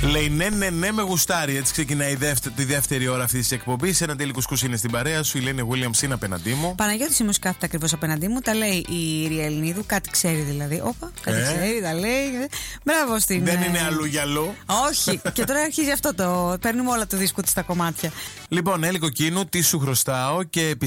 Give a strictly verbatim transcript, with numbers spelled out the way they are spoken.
Λέει ναι, ναι, ναι, με γουστάρι. Έτσι ξεκινάει η δεύτερη, τη δεύτερη ώρα αυτή τη εκπομπή. Ένα τέλειο κουσκούς είναι στην παρέα σου. Η Λένε Williams είναι απέναντί μου. Παναγιώτη η μουσικά αυτή ακριβώς απέναντί μου. Τα λέει η Ήρια Ελληνίδου. Κάτι ξέρει δηλαδή. Όπα, κάτι ε? ξέρει, τα λέει. Μπράβο στην. Δεν είναι αλλού για αλλού. Όχι. Και τώρα αρχίζει αυτό το. Παίρνουμε όλα το δίσκο της στα κομμάτια. Λοιπόν, Έλλη Κοκκίνου, τι σου χρωστάω και